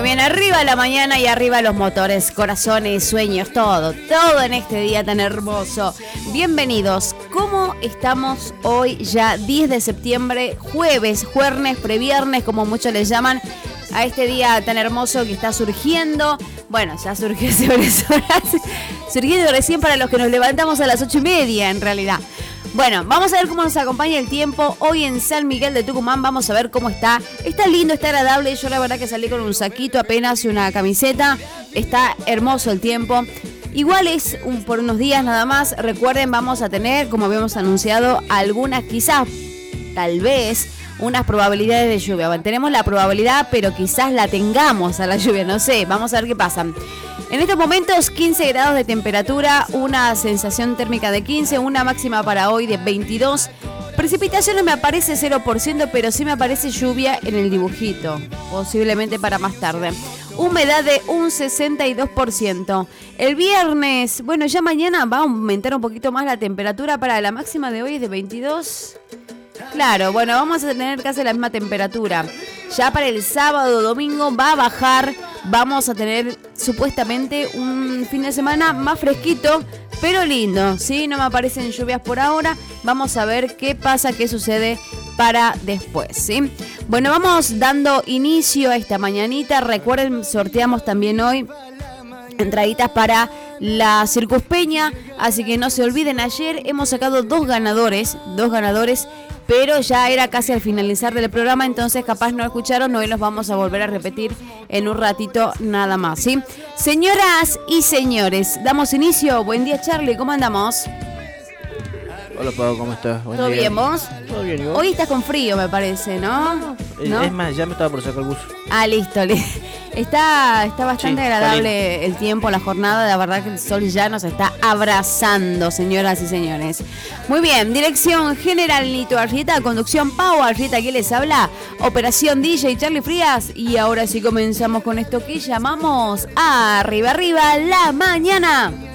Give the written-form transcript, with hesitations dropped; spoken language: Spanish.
bien, arriba la mañana y arriba los motores, corazones, sueños, todo en este día tan hermoso. Bienvenidos, ¿cómo estamos hoy ya 10 de septiembre, jueves, previernes, como muchos les llaman, a este día tan hermoso que está surgiendo? Bueno, ya surgió hace varias horas, surgiendo recién para los que nos levantamos a las 8:30 en realidad. Bueno, vamos a ver cómo nos acompaña el tiempo. Hoy en San Miguel de Tucumán vamos a ver cómo está. Está lindo, está agradable. Yo la verdad que salí con un saquito apenas y una camiseta. Está hermoso el tiempo. Igual es por unos días nada más. Recuerden, vamos a tener, como habíamos anunciado, algunas quizás, tal vez, unas probabilidades de lluvia. Bueno, tenemos la probabilidad, pero quizás la tengamos a la lluvia. No sé, vamos a ver qué pasa. En estos momentos 15 grados de temperatura, una sensación térmica de 15, una máxima para hoy de 22. Precipitaciones me aparece 0%, pero sí me aparece lluvia en el dibujito, posiblemente para más tarde. Humedad de un 62%. El viernes, bueno, ya mañana va a aumentar un poquito más la temperatura. Para la máxima de hoy es de 22. Claro, bueno, vamos a tener casi la misma temperatura. Ya para el sábado, domingo va a bajar. Vamos a tener supuestamente un fin de semana más fresquito, pero lindo, ¿sí? No me aparecen lluvias por ahora. Vamos a ver qué pasa, qué sucede para después, ¿sí? Bueno, vamos dando inicio a esta mañanita. Recuerden, sorteamos también hoy entraditas para la Circuspeña, así que no se olviden, ayer hemos sacado dos ganadores, pero ya era casi al finalizar del programa, entonces capaz no escucharon, hoy los vamos a volver a repetir en un ratito nada más, ¿sí? Señoras y señores, damos inicio. Buen día, Charlie, ¿cómo andamos? Hola, Pau, ¿cómo estás? ¿Todo bien, vos? Todo bien, ¿y vos? Hoy estás con frío, me parece, ¿no? ¿No? Es más, ya me estaba por sacar el bus. Ah, listo. Está bastante agradable el tiempo, la jornada. La verdad que el sol ya nos está abrazando, señoras y señores. Muy bien, dirección general Nito Arrieta, conducción Pau Arrieta, que les habla, operación DJ Charlie Frías. Y ahora sí comenzamos con esto que llamamos Arriba Arriba la Mañana.